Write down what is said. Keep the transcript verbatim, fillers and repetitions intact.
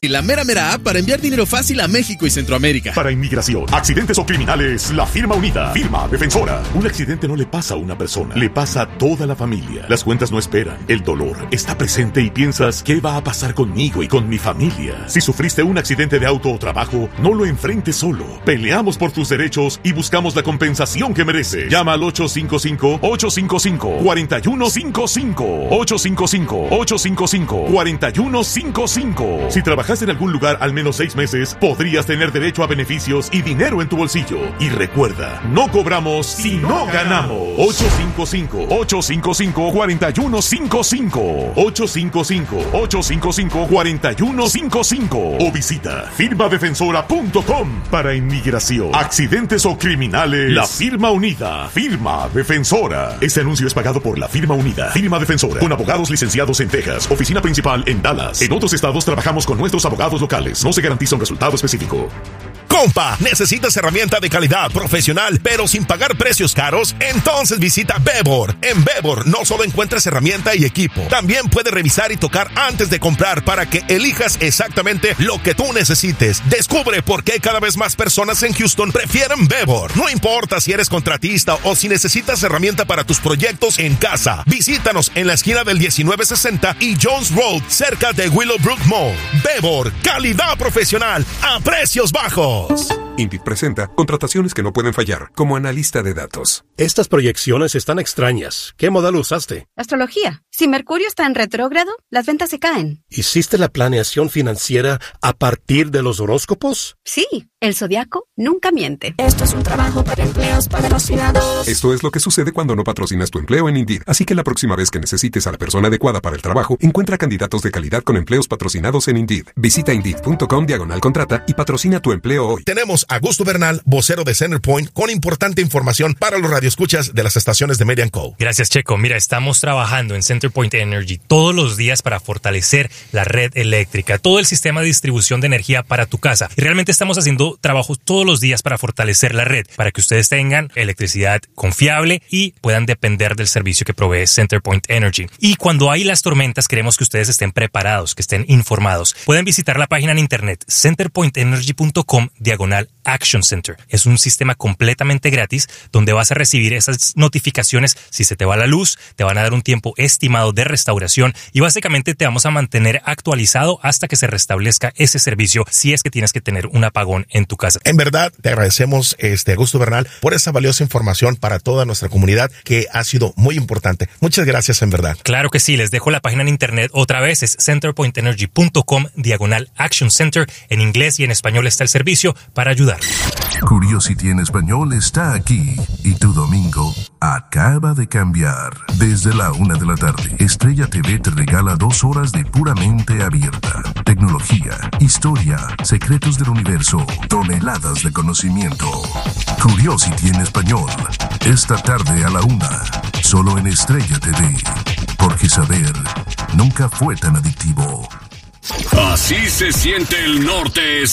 Y la mera mera app para enviar dinero fácil a México y Centroamérica. Para inmigración, accidentes o criminales, la firma unida. Firma Defensora. Un accidente no le pasa a una persona, le pasa a toda la familia. Las cuentas no esperan. El dolor está presente y piensas, ¿qué va a pasar conmigo y con mi familia? Si sufriste un accidente de auto o trabajo, no lo enfrentes solo. Peleamos por tus derechos y buscamos la compensación que mereces. Llama al ocho cinco cinco, ocho cinco cinco, cuatro uno cinco cinco. ocho cinco cinco, ocho cinco cinco, cuatro uno cinco cinco. Si trabajas en algún lugar al menos seis meses, podrías tener derecho a beneficios y dinero en tu bolsillo. Y recuerda, no cobramos si no ganamos. ocho cinco cinco, ocho cinco cinco, cuatro uno cinco cinco. ocho cinco cinco, ocho cinco cinco, cuatro uno cinco cinco. O visita firma defensora punto com. Para inmigración, accidentes o criminales, la firma unida. Firma Defensora. Este anuncio es pagado por la firma unida. Firma Defensora. Con abogados licenciados en Texas. Oficina principal en Dallas. En otros estados trabajamos con nuestros abogados locales. No se garantiza un resultado específico. Compa, ¿necesitas herramienta de calidad profesional pero sin pagar precios caros? Entonces visita Bebor. En Bebor no solo encuentras herramienta y equipo, también puedes revisar y tocar antes de comprar para que elijas exactamente lo que tú necesites. Descubre por qué cada vez más personas en Houston prefieren Bebor. No importa si eres contratista o si necesitas herramienta para tus proyectos en casa. Visítanos en la esquina del diecinueve sesenta y Jones Road, cerca de Willowbrook Mall. Bebor, calidad profesional a precios bajos. Indeed presenta contrataciones que no pueden fallar, como analista de datos. Estas proyecciones están extrañas. ¿Qué modelo usaste? Astrología. Si Mercurio está en retrógrado, las ventas se caen. ¿Hiciste la planeación financiera a partir de los horóscopos? Sí, el zodiaco nunca miente. Esto es un trabajo para empleos patrocinados. Esto es lo que sucede cuando no patrocinas tu empleo en Indeed. Así que la próxima vez que necesites a la persona adecuada para el trabajo, encuentra candidatos de calidad con empleos patrocinados en Indeed. Visita Indeed punto com diagonal contrata y patrocina tu empleo hoy. Tenemos a Augusto Bernal, vocero de Centerpoint, con importante información para los radioescuchas de las estaciones de Media and Co. Gracias, Checo. Mira, estamos trabajando en Centerpoint Energy todos los días para fortalecer la red eléctrica, todo el sistema de distribución de energía para tu casa. Y realmente estamos haciendo trabajos todos los días para fortalecer la red, para que ustedes tengan electricidad confiable y puedan depender del servicio que provee Centerpoint Energy. Y cuando hay las tormentas, queremos que ustedes estén preparados, que estén informados. Pueden visitar la página en internet centerpoint energy punto com diagonal Action Center. Es un sistema completamente gratis donde vas a recibir esas notificaciones si se te va la luz, te van a dar un tiempo estimado de restauración y básicamente te vamos a mantener actualizado hasta que se restablezca ese servicio si es que tienes que tener un apagón en tu casa. En verdad, te agradecemos, este, Augusto Bernal, por esa valiosa información para toda nuestra comunidad que ha sido muy importante. Muchas gracias, en verdad. Claro que sí, les dejo la página en internet otra vez, es centerpoint energy punto com diagonal Action Center. En inglés y en español está el servicio para ayudar. Curiosity en español está aquí y tu domingo acaba de cambiar. Desde la una de la tarde, Estrella T V te regala dos horas de puramente abierta. Tecnología, historia, secretos del universo, toneladas de conocimiento. Curiosity en español, esta tarde a la una, solo en Estrella T V. Porque saber nunca fue tan adictivo. Así se siente el norte